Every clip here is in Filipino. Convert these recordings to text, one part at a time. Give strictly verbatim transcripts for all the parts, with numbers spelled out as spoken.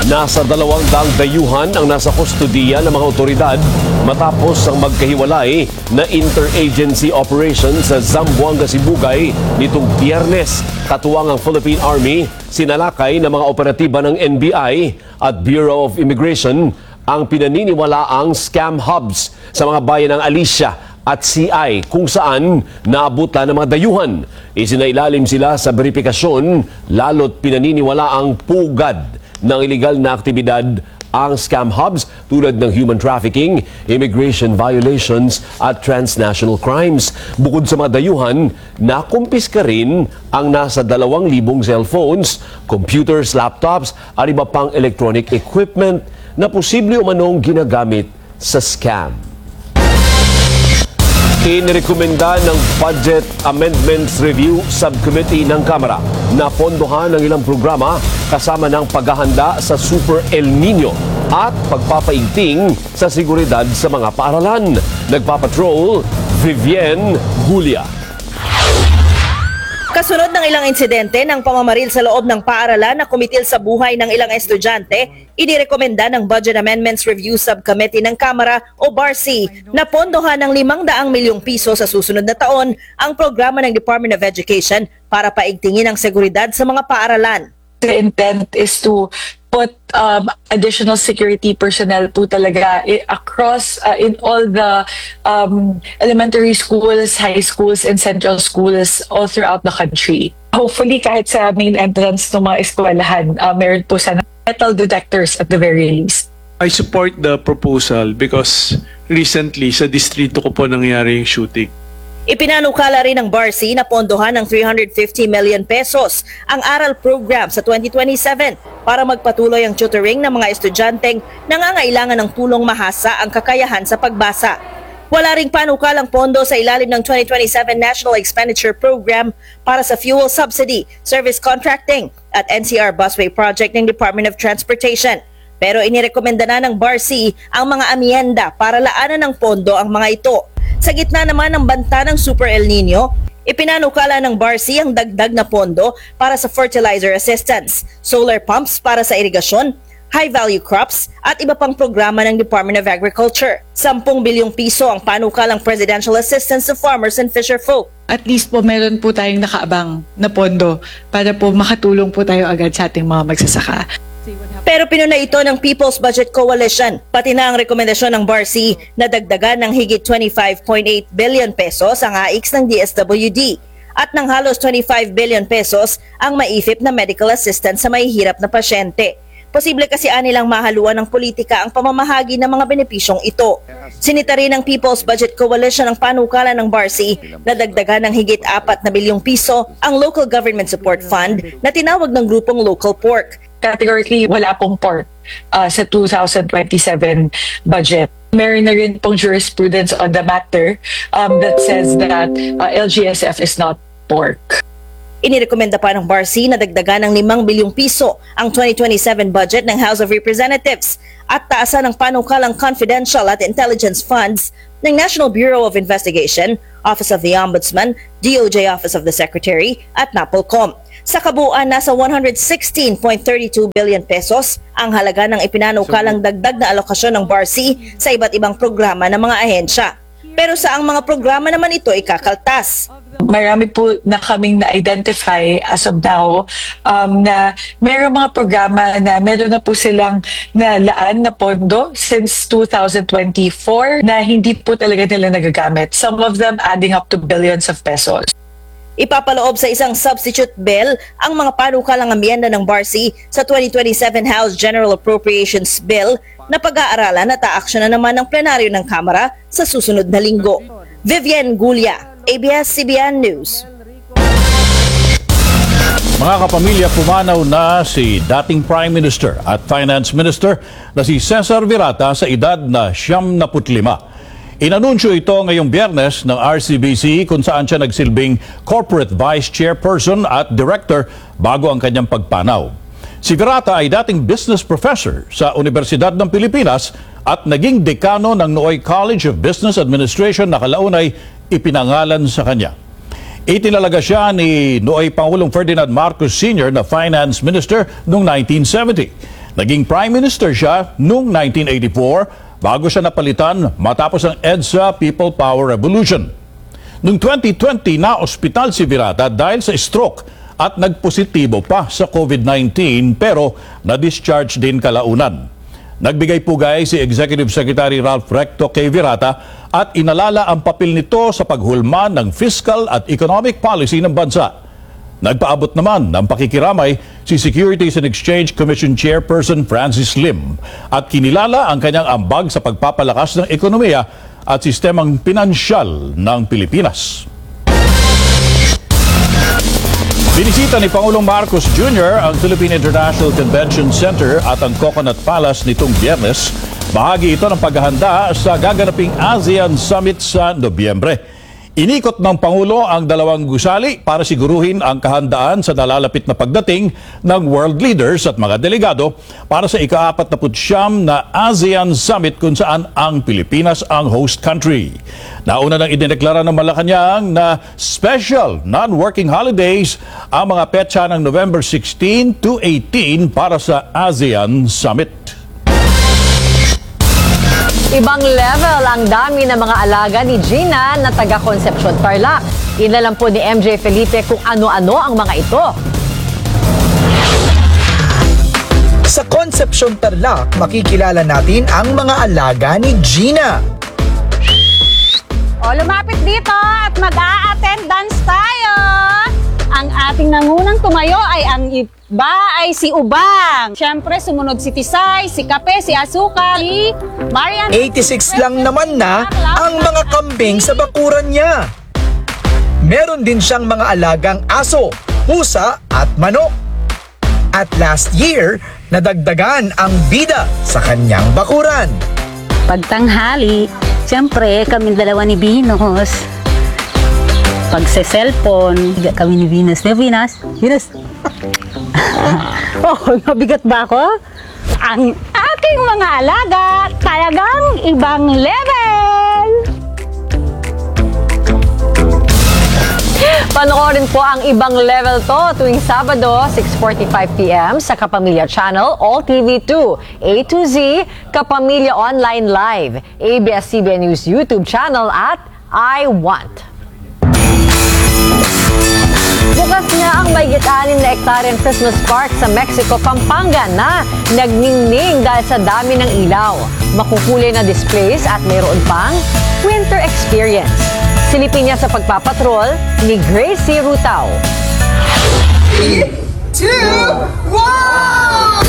Nasa dalawang daang dayuhan ang nasa kustodiya ng mga otoridad matapos ang magkahiwalay na interagency operation sa Zamboanga, Sibugay nitong Biyernes. Katuwang ang Philippine Army, sinalakay ng mga operatiba ng N B I at Bureau of Immigration ang pinaniniwalaang scam hubs sa mga bayan ng Alicia at C I kung saan naabutan ng mga dayuhan. Isinailalim sila sa beripikasyon lalo't pinaniniwalaang pugad ng iligal na aktibidad ang scam hubs tulad ng human trafficking, immigration violations at transnational crimes. Bukod sa mga dayuhan, nakumpiska rin ang nasa dalawang libong cellphones, computers, laptops at iba pang electronic equipment na posible umanong ginagamit sa scam. Inirekomenda ng Budget Amendments Review Subcommittee ng Kamara na pondohan ng ilang programa kasama ng paghahanda sa Super El Nino at pagpapaigting sa seguridad sa mga paaralan. Nagpapatrol, Vivienne Gulia. Kasunod ng ilang insidente ng pamamaril sa loob ng paaralan na kumitil sa buhay ng ilang estudyante, inirekomenda ng Budget Amendments Review Subcommittee ng Kamara o B A R C na pondohan ng limang daang milyong piso sa susunod na taon ang programa ng Department of Education para paigtingin ang seguridad sa mga paaralan. The intent is to put um, additional security personnel po talaga i- across uh, in all the um, elementary schools, high schools, and central schools all throughout the country. Hopefully, kahit sa main entrance ng mga eskwelahan, uh, meron po sana metal detectors at the very least. I support the proposal because recently sa distrito ko po nangyari yung shooting. Ipinanukala rin ng B A R C na pondohan ng three hundred fifty million pesos ang aral program sa twenty twenty-seven para magpatuloy ang tutoring ng mga estudyanteng nangangailangan ng tulong mahasa ang kakayahan sa pagbasa. Wala ring panukalang pondo sa ilalim ng twenty twenty-seven National Expenditure Program para sa fuel subsidy, service contracting at N C R busway project ng Department of Transportation. Pero inirekomenda na ng B A R C ang mga amyenda para laanan ng pondo ang mga ito. Sa gitna naman ng banta ng Super El Nino, ipinanukala ng B A R C ang dagdag na pondo para sa fertilizer assistance, solar pumps para sa irigasyon, high-value crops at iba pang programa ng Department of Agriculture. Sampung bilyong piso ang panukalang presidential assistance to farmers and fisherfolk. At least po meron po tayong nakaabang na pondo para po makatulong po tayo agad sa ating mga magsasaka. Pero pinuna ito ng People's Budget Coalition, pati na ang rekomendasyon ng B A R C na dagdagan ng higit twenty-five point eight billion pesos ang A I X ng D S W D at ng halos twenty-five billion pesos ang maifip na medical assistance sa mahihirap na pasyente. Posible kasi anilang mahaluan ng politika ang pamamahagi ng mga benepisyong ito. Sinita rin ng People's Budget Coalition ang panukala ng B A R C na dagdagan ng higit apat na bilyong piso ang Local Government Support Fund na tinawag ng grupong Local Pork. Categorically, wala pong pork uh, sa two thousand twenty-seven budget. Meron na rin pong jurisprudence on the matter um, that says that uh, L G S F is not pork. Inirekomenda pa ng B A R C na dagdagan ng limang bilyong piso ang twenty twenty-seven budget ng House of Representatives at taasan ng panukalang confidential at intelligence funds ng National Bureau of Investigation, Office of the Ombudsman, D O J Office of the Secretary at NAPOLCOM. Sa kabuuan, nasa one hundred sixteen point three two billion pesos ang halaga ng ipinanukalang dagdag na alokasyon ng B A R C sa iba't ibang programa ng mga ahensya. Pero saang mga programa naman ito ikakaltas? Marami po na kaming na-identify as of now um, na mayroong mga programa na meron na po silang nalaan na pondo since two thousand twenty-four na hindi po talaga nila nagagamit. Some of them adding up to billions of pesos. Ipapaloob sa isang substitute bill ang mga panukalang amyenda ng B A R C sa twenty twenty-seven House General Appropriations Bill na pag-aaralan at aaksyonan naman ng plenaryo ng Kamara sa susunod na linggo. Vivienne Gulia, A B S C B N News. Mga kapamilya, pumanaw na si dating Prime Minister at Finance Minister na si Cesar Virata sa edad na siyam na putlima. Inanunsyo ito ngayong Biyernes ng R C B C kung saan siya nagsilbing Corporate Vice Chairperson at Director bago ang kanyang pagpanaw. Si Virata ay dating business professor sa Universidad ng Pilipinas at naging dekano ng Nooy College of Business Administration na kalaunay ipinangalan sa kanya. Itinalaga siya ni Nooy Pangulong Ferdinand Marcos Senior na Finance Minister noong nineteen seventy. Naging Prime Minister siya noong nineteen eighty-four bago siya napalitan matapos ang EDSA People Power Revolution. Noong twenty twenty na ospital si Virata dahil sa stroke at nagpositibo pa sa COVID nineteen pero na-discharge din kalaunan. Nagbigay pugay si Executive Secretary Ralph Recto kay Virata at inalala ang papel nito sa paghulma ng fiscal at economic policy ng bansa. Nagpaabot naman ng pakikiramay si Securities and Exchange Commission Chairperson Francis Lim at kinilala ang kanyang ambag sa pagpapalakas ng ekonomiya at sistemang pinansyal ng Pilipinas. Binisita ni Pangulong Marcos Junior ang Philippine International Convention Center at ang Coconut Palace nitong Biyernes. Bahagi ito ng paghahanda sa gaganaping ASEAN Summit sa Nobyembre. Inikot ng Pangulo ang dalawang gusali para siguruhin ang kahandaan sa nalalapit na pagdating ng world leaders at mga delegado para sa ika-apat na putsyam na ASEAN Summit kung saan ang Pilipinas ang host country. Nauna nang idineklara ng Malacanang na special non-working holidays ang mga petsa ng November sixteen to eighteen para sa ASEAN Summit. Ibang level ang dami ng mga alaga ni Gina na taga Concepcion, Tarlac. Inalam po ni M J Felipe kung ano-ano ang mga ito. Sa Concepcion, Tarlac, makikilala natin ang mga alaga ni Gina. O, lumapit dito at mag-a-attendance tayo. Ang ating nangunang tumayo ay ang iba ay si Ubang. Siyempre, sumunod si Tisay, si Kape, si Asuka, si Marian. eighty-six lang naman na ang mga kambing sa bakuran niya. Meron din siyang mga alagang aso, pusa at manok. At last year, nadagdagan ang bida sa kanyang bakuran. Pagtanghali, siyempre kami dalawa ni Venus. Pagse-cellphone, kami ni Venus. May Venus? Venus? Oh, mabigat ba ako? Ang aking mga alaga, talagang ibang level! Panoorin po ang Ibang Level to tuwing Sabado, six forty-five p m sa Kapamilya Channel, All T V two, A to Z, Kapamilya Online Live, A B S C B N News YouTube channel at I Want. Bukas na ang mahigit anim na ektaryang Christmas park sa Mexico, Pampanga na nagningning dahil sa dami ng ilaw, makukulay na displays at mayroon pang winter experience. Silipin niya sa pagpapatrol ni Gracie Rutao. three, two, one!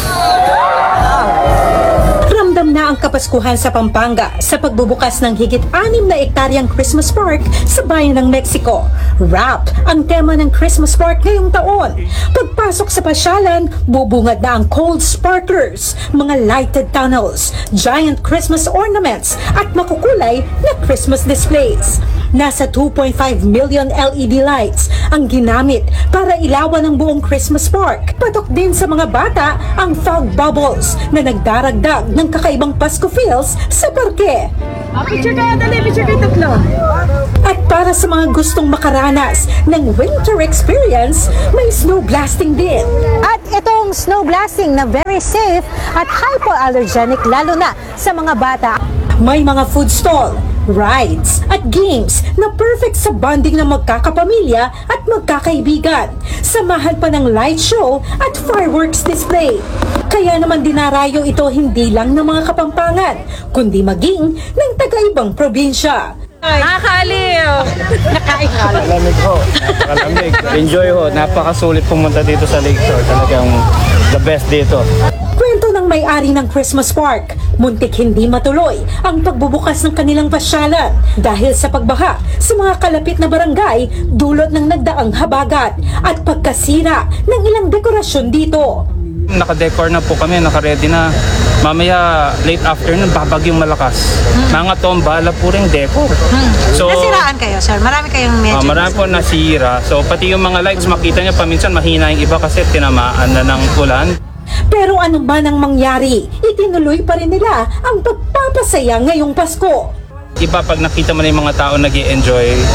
Ramdam na ang Kapaskuhan sa Pampanga sa pagbubukas ng higit anim na ektaryang Christmas park sa bayan ng Mexico. Wrap ang tema ng Christmas park ngayong taon. Pagpasok sa pasyalan, bubungad na ang cold sparklers, mga lighted tunnels, giant Christmas ornaments at makukulay na Christmas displays. Nasa two point five million L E D lights ang ginamit para ilawan ang buong Christmas park. Patok din sa mga bata ang fog bubbles na nagdaragdag ng kakaibang Pasko feels sa parke. Picture kayo, dali, picture kayo tatlo. At para sa mga gustong makaranas ng winter experience, may snow blasting din. At itong snow blasting na very safe at hypoallergenic lalo na sa mga bata. May mga food stall, rides at games na perfect sa bonding ng magkakapamilya at magkakaibigan. Samahan pa ng light show at fireworks display. Kaya naman dinarayo ito hindi lang ng mga Kapampangan, kundi maging ng taga-ibang probinsya. Nakakaliw! Nakakaliw! Malamig ho. Malamig. Enjoy ho. Napakasulit pumunta dito sa Lakeshore. Talagang the best dito. Kwento ng may-ari ng Christmas Park, muntik hindi matuloy ang pagbubukas ng kanilang pasyalan dahil sa pagbaha sa mga kalapit na barangay dulot ng nagdaang habagat at pagkasira ng ilang dekorasyon dito. Naka-decor na po kami, naka-ready na. Mamaya, late afternoon, babagyong malakas. Mga tombala po rin decor. So, Nasiraan kayo, sir? Marami kayong medyo... ah, marami po nasira. So, pati yung mga lights, makita niyo paminsan mahina yung iba kasi tinamaan na ng ulan. Pero ano ba nang mangyari? Itinuloy pa rin nila ang pagpapasaya ngayong Pasko. Iba pag nakita mo na yung mga tao nag-i-enjoy,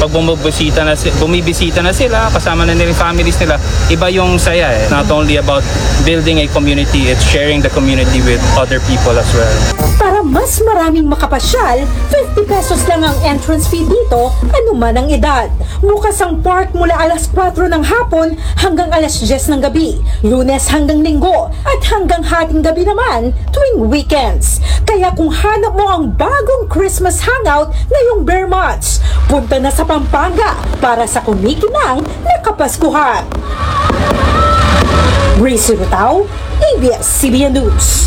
Pag bumibisita na, si- bumibisita na sila, kasama na nila yung families nila, iba yung saya eh. Not only about building a community, it's sharing the community with other people as well. Para mas maraming makapasyal, fifty pesos lang ang entrance fee dito, anuman ang edad. Bukas ang park mula alas kwatro ng hapon hanggang alas diyes ng gabi, Lunes hanggang Linggo, at hanggang hating gabi naman tuwing weekends. Kaya kung hanap mo ang bagong Christmas hangout ngayong bare months, punta na sa Pampanga para sa kumikinang na Kapaskuhan. Gracie Rutao, A B S C B N News.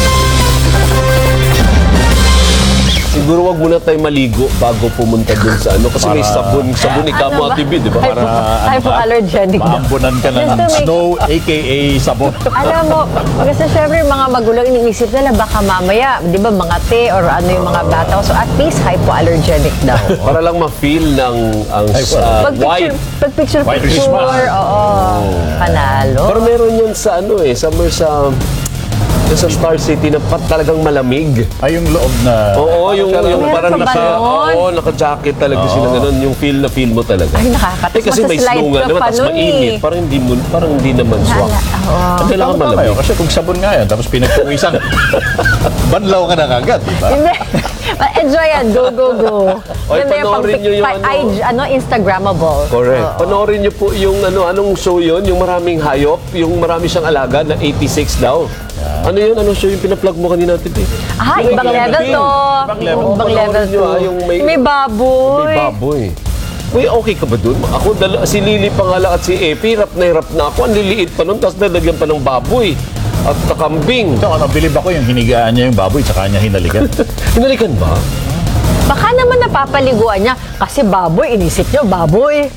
Siguro wag muna tayo maligo bago pumunta dun sa ano. Kasi may Para- sabon, sabon ikaw mo, Ano ba? T V, di ba? Para Hypoallergenic daw. maambunan ka na Just ng to make- snow, aka sabon. Alam mo, kasi syempre yung mga magulang iniisip nila baka mamaya, di ba, mga te or ano yung mga bata. So at least hypoallergenic daw. Para lang ma-feel ng ang Ay, uh, Pag white. picture, pag picture White picture, Christmas. oo. Panalo. Pero meron yun sa ano eh, somewhere sa sa Star City na pat talagang malamig. Ay, yung loob na... Oo, yung, yung Meron parang pa ba naka, nun? oo, naka-jacket talaga sila ganun. Yung feel na feel mo talaga. Ay, nakakatas. Eh, kasi may Masaslide snow nga ka naman, pa tapos nun mainit. eh. Parang hindi, mo, parang hindi naman swak. Oo. Ang kailangan Tama malamig. kayo, kasi kung sabon nga yan, tapos pinagpawisan, banlaw ka na kagad, di ba? Hindi. Enjoy yan. Go, go, go. Oy, Ganda yung panoorin pang- nyo yung pa- ano. I- ano, Instagrammable. Correct. Panoorin niyo po yung ano, anong show yun? Yung maraming hayop, yung marami siyang alaga na eighty-six daw. Ano yun? Anong show yung pinaplug mo kanina, Titi? Ah, Yung ibang may level camping. to. Ibang level. Ibang Panoorin level nyo, to. ah, yung may- May baboy. May baboy. Uy, okay ka ba dun? Ako, dala, si Lily Pangala at si Epi, rap na hirap na ako. Ang liliit pa nun, tapos nalagyan pa ng baboy. At nakambing. Ito, ano, bilib ako yung hinigaan niya yung baboy, tsaka niya hinalikan. Hinalikan ba? Baka naman napapaliguan niya kasi baboy, inisip niyo baboy.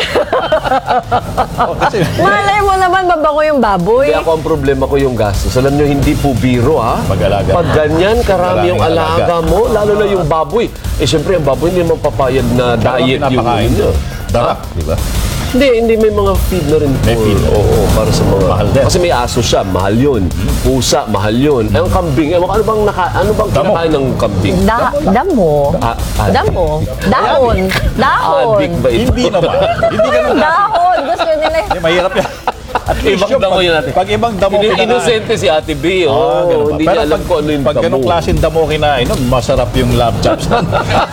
Oh, kasi, Malay mo naman mabango yung baboy. Hindi ako ang problema ko yung gastos. Alam nyo, hindi po biro ha. Pag-alaga. Pag ganyan, karami yung Maraming alaga alaga. mo, lalo na yung baboy. Eh, syempre, ang baboy hindi naman papayag na diet yung pinapakain nyo. darak, di ba? Hindi, hindi may mga feed na rin. May for- feed. Oo, para sa mga... Mahal din. Kasi may aso siya, mahal yun. Pusa, mahal yun. Eh, ang kambing, ewan ko, ano bang, naka, ano bang Damo. kinakain ng kambing? Da, damo. Ah, ah. Damo. Dahon. Dahon. Adik ba ito? Hindi naman. Hindi ganun. Dahon. Gusto nila. Hindi, mahirap yan. At least Ibang yung damo pag- yun natin. Pag ibang damo Inu- kinakain. Inosente si Ate B. Ah, Oh, ganun ba? hindi Pero niya alam pag- kung ano yung Pag ganong damo. klaseng damo kinain, no, masarap yung lamb chops nun.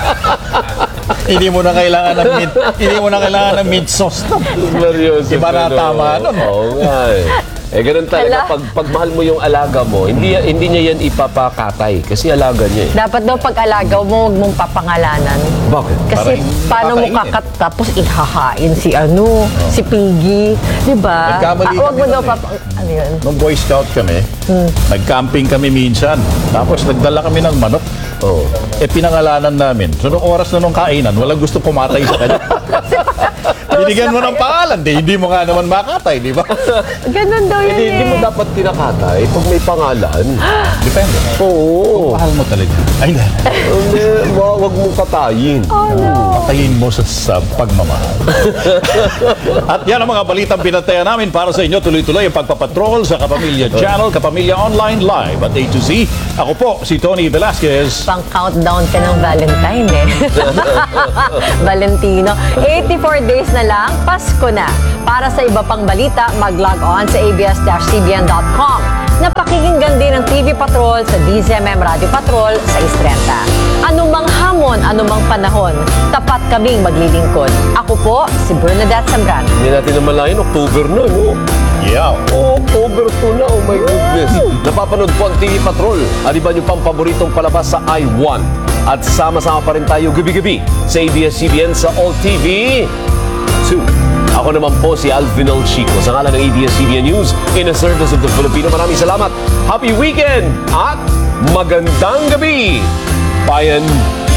Hindi mo na kailangan ng mint, hindi mo na kailangan ng mint sauce. No? Seryoso. Iba na pero- tama nun. Oo nga eh. Eh, ganun talaga. Hala. Pag, pag mahal mo yung alaga mo, hindi, hindi niya yan ipapakatay. Kasi alaga niya eh. Dapat daw pag-alagaw mo, huwag mong papangalanan. Bakit? Kasi Parang paano mo kakainin. kakat tapos ihahain si ano, si Piggy, 'di ba? Nagkamali Ah, wag mo kami daw nun eh. papa ano 'yun? Nung Boy Scout kami, nag-camping kami minsan. Tapos nagdala kami ng manok. Oo. Eh, pinangalanan namin. So, nung oras na nung kainan, walang gusto pumatay sa kanya. Binigyan mo ng pangalan, di, hindi mo nga naman makatay, di ba? Ganun daw yun Hindi, hindi mo eh. dapat kinakatay pag may pangalan. Depende. Oo. Mahal mo talaga. Ay, hindi. Hindi, wa- wag mong katayin. Oh no. Patayin mo sa, sa pagmamahal. At yan ang mga balitang pinantayan namin para sa inyo. Tuloy-tuloy ang pagpapatrol sa Kapamilya Channel, Kapamilya Online Live at A to Z. Ako po, si Tony Velasquez. Pang countdown ka ng Valentine eh. Valentino. eighty-four days na lang, Pasko na. Para sa iba pang balita, mag-log on sa a b s dash c b n dot com. Napakinggan din ng T V Patrol sa D Z M M Radio Patrol sa Istrenta. Anumang hamon, anumang panahon, tapat kaming maglilingkod. Ako po, si Bernadette Zambrano. Hindi natin namalayan, October na, no? Yeah. Oh, October two na, oh my goodness. Napapanood po ang T V Patrol. Ano ba niyo pang paboritong palabas sa I one? At sama-sama pa rin tayo gabi-gabi sa A B S C B N sa All T V two. Ako naman po si Alvinol Chico sa ngalan ng A B S C B N News in the service of the Filipino. Maraming salamat. Happy weekend at magandang gabi, Bayan